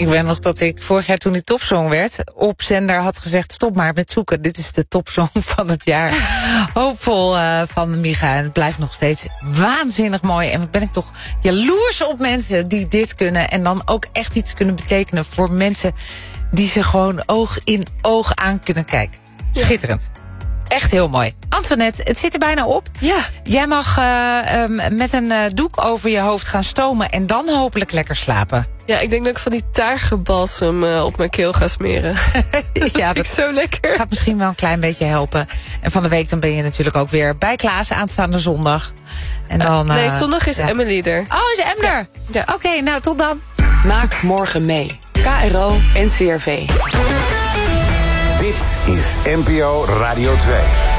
Ik weet nog dat ik vorig jaar toen die topsong werd... op zender had gezegd, stop maar met zoeken. Dit is de topsong van het jaar. Hoopvol van Micha. En het blijft nog steeds waanzinnig mooi. En ben ik toch jaloers op mensen die dit kunnen... en dan ook echt iets kunnen betekenen voor mensen... die ze gewoon oog in oog aan kunnen kijken. Schitterend. Echt heel mooi. Antoinette, het zit er bijna op. Ja. Jij mag met een doek over je hoofd gaan stomen... en dan hopelijk lekker slapen. Ja, ik denk dat ik van die tijgerbalsem op mijn keel ga smeren. Dat vind ik zo lekker. Gaat misschien wel een klein beetje helpen. En van de week dan ben je natuurlijk ook weer bij Klaas aanstaande zondag. En dan, nee, zondag is Emily er. Oh, is Em er? Ja. Oké, nou tot dan. Maak morgen mee. KRO en CRV. Dit is NPO Radio 2.